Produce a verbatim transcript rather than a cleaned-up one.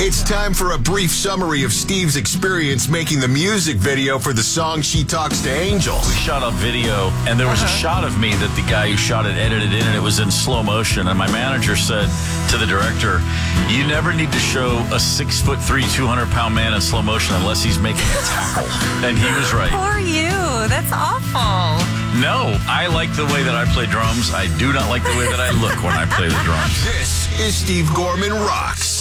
It's time for a brief summary of Steve's experience making the music video for the song She Talks to Angels. We shot a video, and there was a shot of me that the guy who shot it edited in, and it was in slow motion. And my manager said to the director, you never need to show a six foot three, two hundred pound man in slow motion unless he's making a tackle. And he was right. Poor you. That's awful. No, I like the way that I play drums. I do not like the way that I look when I play the drums. This is Steve Gorman Rocks.